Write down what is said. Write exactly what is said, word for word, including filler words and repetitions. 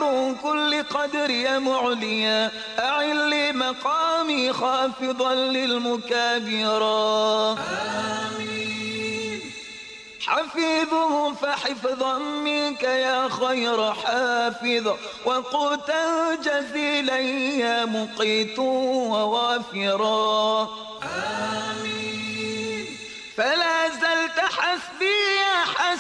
خير كل قدر يا معليا أعل مقامي خافضا للمكابرا. حفيظه فحفظا منك يا خير حافظ وقوتا جزيلا يا مقيت ووافرا. آمين. فلا زلت حسبي